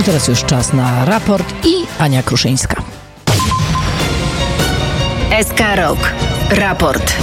A teraz już czas na raport i Ania Kruszyńska. SK Rok. Raport.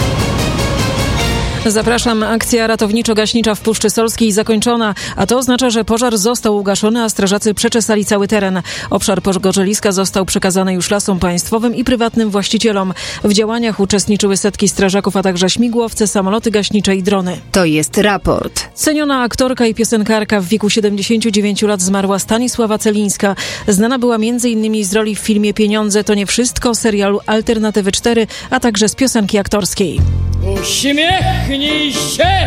Zapraszam. Akcja ratowniczo-gaśnicza w Puszczy Solskiej zakończona, a to oznacza, że pożar został ugaszony, a strażacy przeczesali cały teren. Obszar pogorzeliska został przekazany już Lasom Państwowym i prywatnym właścicielom. W działaniach uczestniczyły setki strażaków, a także śmigłowce, samoloty gaśnicze i drony. To jest raport. Ceniona aktorka i piosenkarka w wieku 79 lat zmarła Stanisława Celińska. Znana była m.in. z roli w filmie Pieniądze to nie wszystko, serialu Alternatywy 4, a także z piosenki aktorskiej. Uśmiechnij się,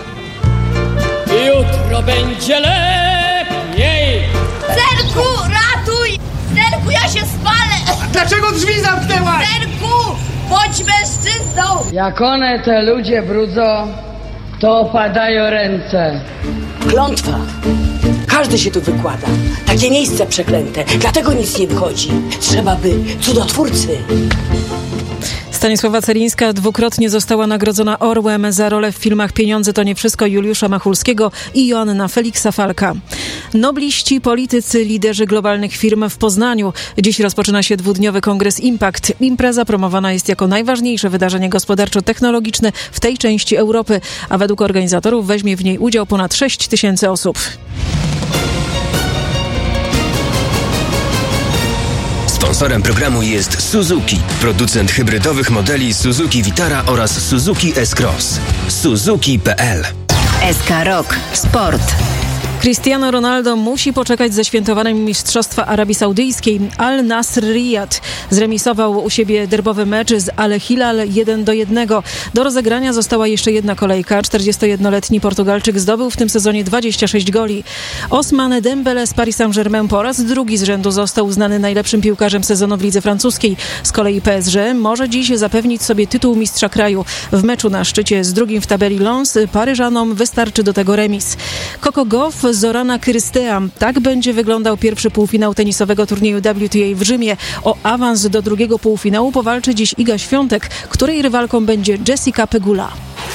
jutro będzie lepiej. Serku, ratuj! Serku, ja się spalę! Dlaczego drzwi zamknęłaś? Serku, bądź mężczyzną! Jak one, te ludzie brudzą, to opadają ręce. Klątwa. Każdy się tu wykłada. Takie miejsce przeklęte. Dlatego nic nie wychodzi. Trzeba by cudotwórcy. Stanisława Celińska dwukrotnie została nagrodzona Orłem za rolę w filmach Pieniądze to nie wszystko Juliusza Machulskiego i Joanna Feliksa Falka. Nobliści, politycy, liderzy globalnych firm w Poznaniu. Dziś rozpoczyna się dwudniowy kongres Impact. Impreza promowana jest jako najważniejsze wydarzenie gospodarczo-technologiczne w tej części Europy, a według organizatorów weźmie w niej udział ponad 6 000 osób. Sponsorem programu jest Suzuki, producent hybrydowych modeli Suzuki Vitara oraz Suzuki S-Cross. Suzuki.pl. SK Rok. Sport. Cristiano Ronaldo musi poczekać ze świętowaniem Mistrzostwa Arabii Saudyjskiej. Al Nasr Riyad zremisował u siebie derbowy mecz z Al Hilal 1-1. Do rozegrania została jeszcze jedna kolejka. 41-letni Portugalczyk zdobył w tym sezonie 26 goli. Ousmane Dembele z Paris Saint-Germain po raz drugi z rzędu został uznany najlepszym piłkarzem sezonu w lidze francuskiej. Z kolei PSG może dziś zapewnić sobie tytuł mistrza kraju. W meczu na szczycie z drugim w tabeli Lens Paryżanom wystarczy do tego remis. Coco Gauff Zorana Krystea. Tak będzie wyglądał pierwszy półfinał tenisowego turnieju WTA w Rzymie. O awans do drugiego półfinału powalczy dziś Iga Świątek, której rywalką będzie Jessica Pegula.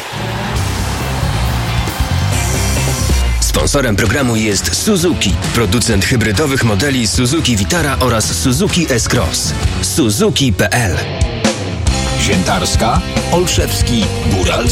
Sponsorem programu jest Suzuki, producent hybrydowych modeli Suzuki Vitara oraz Suzuki S-Cross. Suzuki.pl. Ziętarska, Olszewski, Góralski.